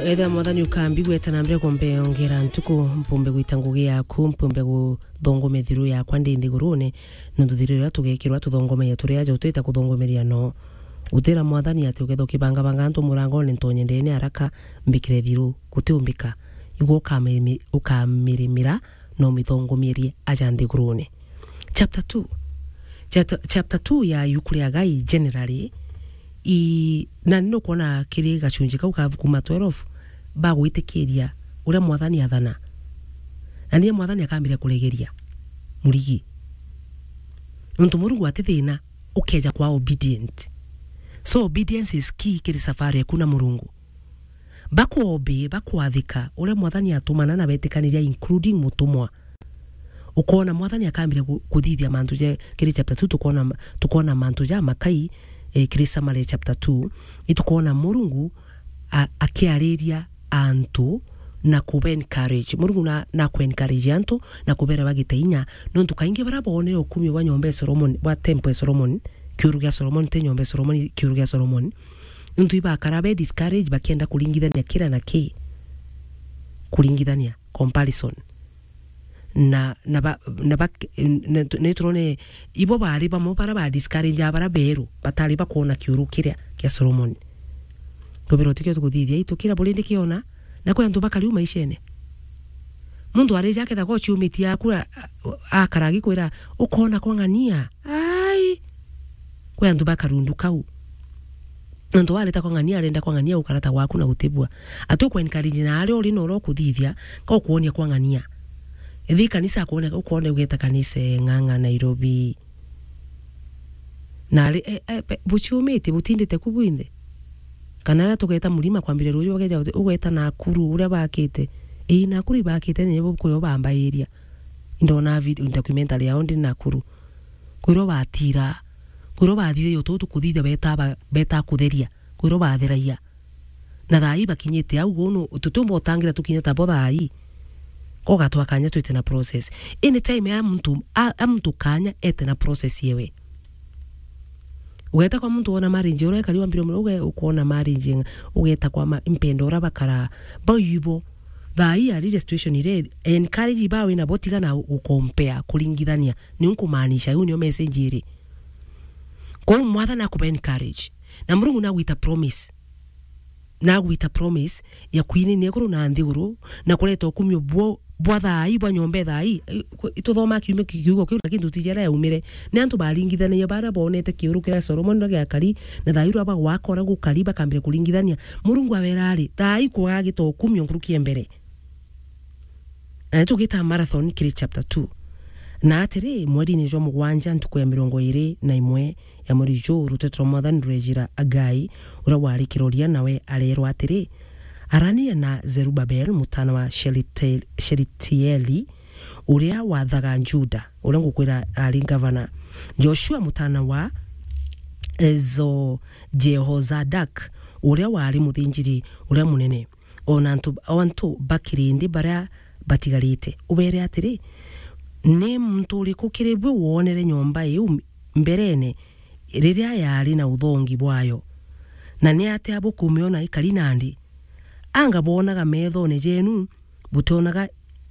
Edha mwathani ukambi gwetana mbere kombe ongera ntuku mpumbe gwitangugi yaku mpumbe guthongome thiru yakwa ndi nthigurune nuthuthirira tugekirwa tuthongome turia aja utita kuthongomeria no utira mwathani ati ugetho kibanga banga ntu murango ni ntonyendene araka mbikire thiru gutiumbika igo ukamirimira no mithongomerie aja nthigurune. Chapter 2 ya Euclid Gai generally na nino kuona kiri gachunji kau ka kuma 12 ba gwitikiria uria mwathani athana na niye mwathani akambira kulegeria murigi nuntu Murungu atithina ukeja kwa obedient. So obedience is key kiri safari kuna Murungu bakwathika uria mwathani atumana na betikaniria including mutumwa ukona mwathani akambira kuthithia mantu je kiri chapter 2 tukona mantu ja makai kiri Summary chapter 2 itukona Murungu akiariria antu na kuba encourage Murungu na ku encourage antu na kubera bagiteinya nontu kainge barabonera okumi wa nyombe Solomon wa temple Solomon kiurugia Solomon te nyombe Solomon kiurugia Solomon nontu ibakarabe discourage bakienda kulingithania kira na ki kulingithania comparison na netrone ibo bari bamo bara discourage abara beru batari bakona kiuru kiria kia Solomon kubero tikyo tukuthithia itukira bulinde kiona na kwa ntu bakari umaishene mundu areja aketha go chiumiti yakura akaragi kwira ukona kwangania ai kwa ntu bakarundu kau ntu waleta kwangania arenda kwangania ukarata waku na gutibwa atukwa encourage na ari ori no ro kuthithia ko kuonia kwangania ethi kanisa kuona ukone ugeta kanisa nganga Nairobi na buchumiti butindite kubuinde kana tugeta mulima kwambire rujo bageja ugeta Nakuru uria bakite Nakuru bakite nebo kuyo bamba area ndona video documentary ya ndi Nakuru kuiro batira kuiro bathire yo tutu kuthitha beta kutheria kuiro bathiraia na thai bakinyete au gono tutumbo tangira tukinyata bothai koga twakanya twite na process anytime ya mtu kanya ete na process yewe ugeta kwa mtu ona marriage ora kali wambiro muge ukona marriage ugeta kwa impendo ora bakara bayibo thai ya registration ile encourage bawe na botiga na ukompea kulingithania ni unkumaanisha hiyo ni message iri kwa mwadha na kuba encourage na Murungu na wita promise ya kwini ne kuru na nthiguru na kuleta okumyo bwatha ibwa nyombe thai ituthoma kiume kiugo kiu lakini tutijera ya umire ni antu balingithania bara bonete kiuru kira Solomon ndo gakari na thai ru aba wakora gukariba kambire kulingithania Murungu awerari thai kwa gito okumyo ngurukie mbere na tugita marathon kiri chapter 2 na atiri mweri ni jo mugwanja ntuko ya 21 ya muri jo rutetro mwathani rejira Agai ura wari kiroria nawe arero atiri arania na Zerubabel mutana wa Shelitieli uria wathaga Juda uria ngukwira ari governor Joshua mutana wa Jehozadak uria wari muthinjiri uria munene ona antu bakirindi bara batigarite ubere atiri ni mtu uriku kiribwe wonere nyomba iu mberene riria yari na uthongi bwayo na ni ate abo kumiona ikari nandi anga bonaga methone jenu butonaga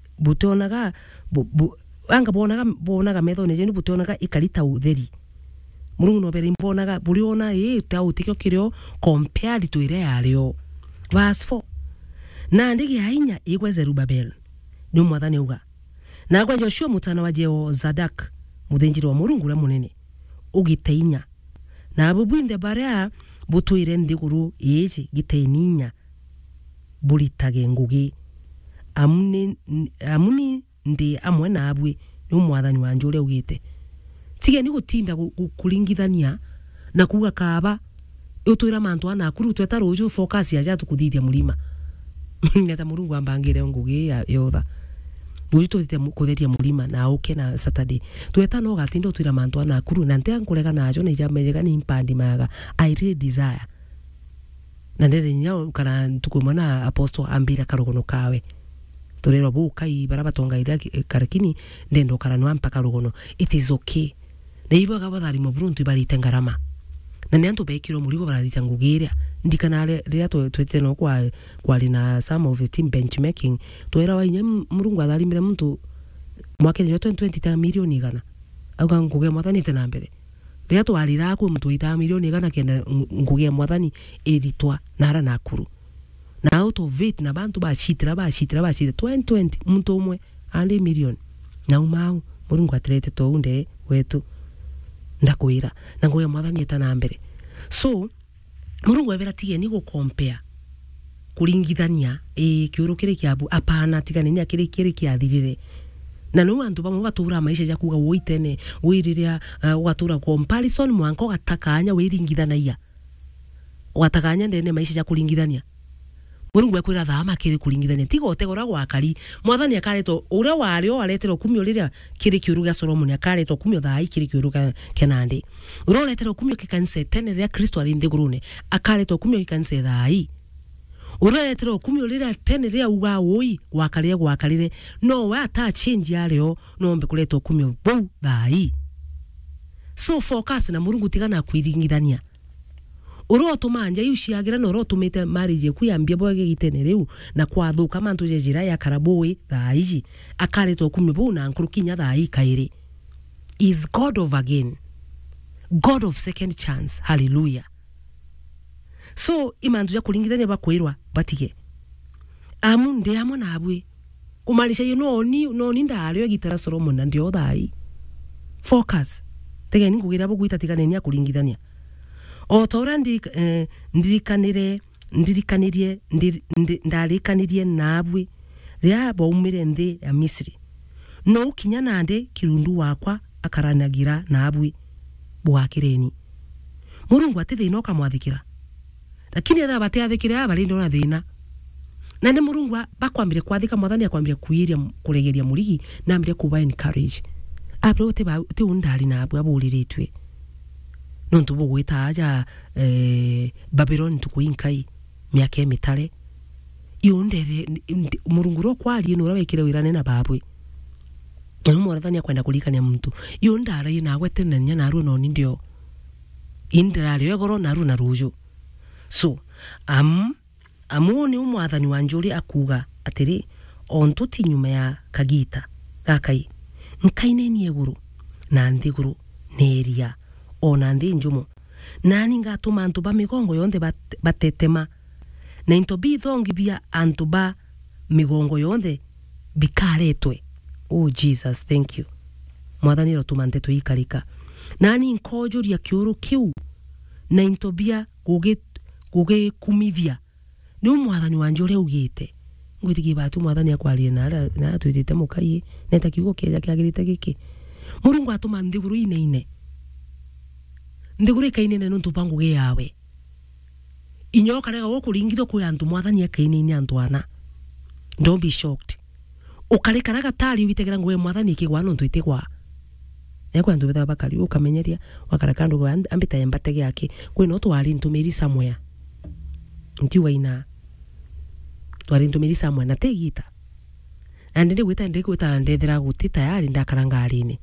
anga bonaga methone jenu butonaga ikarita utheri Murungu no bere imbonaga buriona ta utikyo kirio compared to ire yario verse 4 na ndigi hainya igwe Zerubabel ni mwathani uga na kwa Joshua mutana wa Jehozadak muthinjiri wa Murungu ura munene ugiteinya na bubwinde bara butuire nthiguru ici giteininya buritage ngugi amuni ndi amwe na abwe ni mwathani wa njure ugite tige ni gutinda kulingithania na kuga kaba utwira mantu ana Nakuru tweta ruju focus ya jatu kuthithia mulima ngeta Murungu ambangire ngugi yotha Ruju tete kutheria mulima na uke na Saturday tweta no gatindo twira mantu ana Nakuru na nte ankurega najo ni jamejega ni impandi maga I really desire na ndere nyao kana tukumana apostle ambira karugono kawe torero bukai barabatonga ira karakini ndendo karanwa mpaka rugono it is okay na ibo gabathari mu Burundu barite ngarama na ni antu bekiro murigo barathita ngugiria ndikanale ria twete no kwa lina some of the team benchmarking twera wa inye murungu atharimire muntu mwaka yo 2020 ta milioni igana auga nguge mwathani tena mbere ria twarira ku muntu ita milioni igana kenda nguge mwathani editwa nara nakuru na out of it na bantu bashitira 2020 muntu umwe andi milioni na umau murungu atrete to unde wetu ndakwira na nguge mwathani etana mbere so murungu ebera tige ni go compare kuringithania kiuru kiri kiabu apana tigane ni akiri kiri kiathirire na no antu bamwe batura maisha ya kuga woitene wiriria ugatura comparison mwanko gatakanya wiringithanaia watakanya ndene maisha ya kuringithania murungu ekwira thama kiri kuringithania tigo otegora gwakari mwathani akareto uria wario aletero kumio riria kiri kiuru ga Solomon akareto kumio thai kiri kiuru ga Kenandi uria aletero kumio kikanse tene ria Kristo ari nthigurune akareto kumio kikanse thai uria aletero kumio riria tene ria uga oi gwakarire no wa ta change yario no mbe kuleto kumio bou thai so focus na murungu tigana kwiringithania uro tumanja yuciagira no ro tumite marriage kuyambia boge gitene riu na kwathuka mantu je jira ya karaboi thaici akaretwo kumio bou na nkurukinya thai kairi is God of again, God of second chance. Hallelujah. So imantu ya kulingithania bakwirwa batige amunde amona abwe kumanisha noni ndario gitara Solomon na ndio thai focus tege ni kugira buguita tigane ni akulingithania o tora ndirikanirie nabwe ria baumire nthi ya Misri no ukinya nande kirundu wakwa akaranagira nabwe bwakireni murungu atithina kamwathikira lakini etha bateathikira bari ndona thina na ne murungu bakwambire kwathika mwathani akwambire kuiria kuregeria murigi na ambire kuba encourage aprote ba ti undari na aburiritwe nontu bugwita aja Babylon tukuinkai miaka mitare yundere murungu ro kwali no rabekire wirane na babwe no mwathani akwenda kulikania muntu yundara ina gwetenanya na ruo no ndio indira ryo goro na ru na rujo so amuni umwathani wa njuri akuga atiri ontuti nyuma ya kagita gakai nkaine ni eguru na ndiguru neria ona ndi njumo nani ngatuma antu ba migongo yonde batetema na into bithongi bia antu ba migongo yonde bikaretwe. Oh Jesus, thank you mwathani ro tumante tuikarika nani nkojuria kiuru kiu na into bia guge kumithia ni mwathani wa njore ugite ngwitiki batu mwathani akwarie na twitite mukai neta kiugo keja kiagirite giki murungu atuma ndiguru ine ndiguru kaine ne nontu pangu ge yawe inyoka rega wokuringitho ku antu mwathani akaine ni antu ana don't be shocked ukareka raga tari witegera ngwe mwathani kigwa nontu itegwa yakwa antu betha bakari ukamenyeria wakarakandu go ambita yambate yake kwe no twari ntumiri somewhere ntiwa ina twari ntumiri somewhere na tegita ande gwita ndethera guti tayari ndakarangarine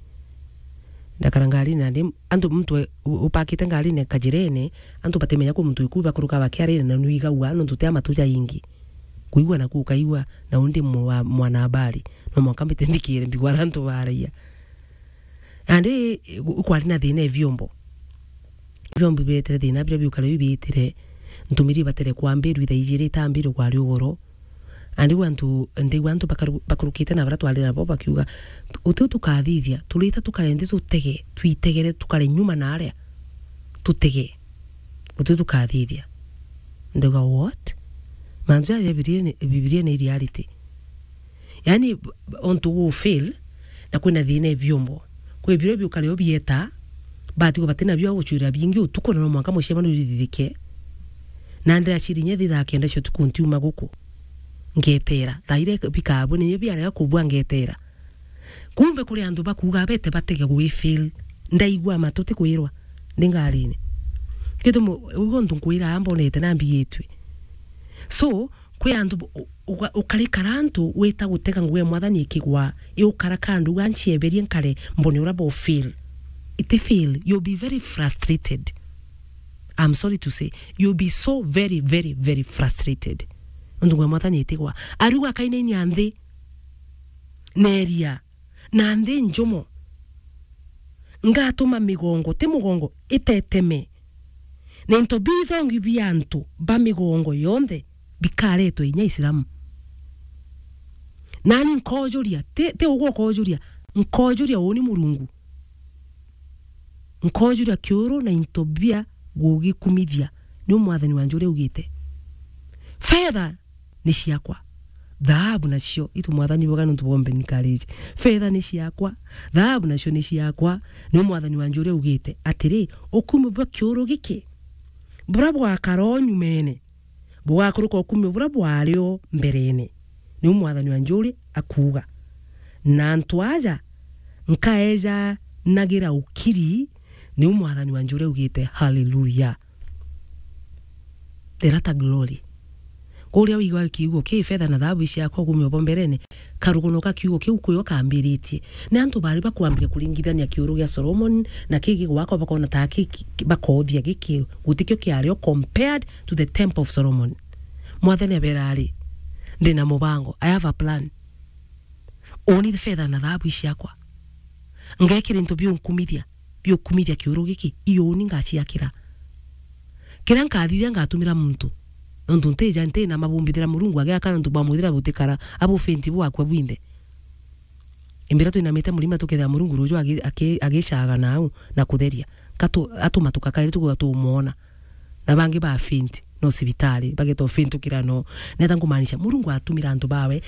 ndi antu mtu upakite ngarine kajirene antu batemenya ko mtu ikuba kuruka bakiarine na nuiga uano ntutea matuja ingi kuigwa na kukaiwa na undi mwana habari no mwakambite ndikire mbigwara antu baraia ande kwari na thina vyombo bibetere thina bire biukare bibitire ntumiri batere kwambiru ithaijire tambiru kwari ugoro andi wantu bakurukite na baratu alira boba kiuga tukathithia tulita tukarendi tutege twitegere tukare nyuma na aria tutege tukathithia ndoga what manzo ya bibilia ni reality yani onto go fail na kwina thina vyombo kwe biro biukare obieta bati ko batena byo guchura bingi utuko no mwaka mushema no ridike na ndira chirinye thitha kenda cyo tukuntiuma guku ngetera thaire bikabu ni biara kubwa ngetera kumbe kuri andu bakuga bete batege gwi fail ndaigwa matuti kwirwa ndingarine kitu ugo ntunkwira ambonete na mbiyetwe so kwe andu ukarikarantu weta guteka ngwe mwathani ikigwa iukarakandu ganchieberie nkare mbone urabo fail it fail you'll be very frustrated I'm sorry to say, you'll be so very, very, very frustrated. Ndungwe mwathani itigwa. Aruga kaine ni anthi. Neria. Na anthi njomo. Ngatuma migongo. Te mugongo. Iteteme. Na into bithongi biantu. Ba migongo yonde. Bikareto inya Islamu. Nani nkojuria. Te ugo kojuria. Nkojuria oni murungu. Nkojuria kioro na into bia gugi kumithia. Ni mwathani wanjure ugite. Fedha ni ciakwa. Dhahabu nacio itu mwathani bogano ntubombe ni college. Fedha ni ciakwa. Dhahabu nacio ni ciakwa. Ni mwathani wanjure ugite. Atiri okume bwa kioro giki. Burabu akaronyu mene. Bwa kuruka okume burabu alio mberene. Ni mwathani wanjure akuga. Na ntwaja nkaeja nagira ukiri ni mwathani wanjure ugite. Hallelujah. Derata glory. Kuria wigwa kiugo ki fedha na dhahabu ciakwa gumyo bomberene karugonoka kiugo kiu kuyo kambiritie ne antu bari bakwambire kuringithania kiuru gia Solomon na kigi gwako bakona taki bakothia giki gutikyo kiario compared to the temple of Solomon. Mwathani aberari ndina mubango. I have a plan. Only the fedha na dhahabu ciakwa ngekire into bio kumithia kiuru giki iyo ni ngaciakira kira nkathithia ngatumira muntu ondu nteja nte na mabumbithira murungu age akana ntu bamuthira butikara abo fenti bwa kwa bwinde imbira tu inamite mulima tuketha murungu rujo agicaga nau na kutheria katu atumatuka kairi tu gatuumuona na bangi ba fenti no sibitari bageto fenti kirano neta ngumanisha murungu atumira antu bawe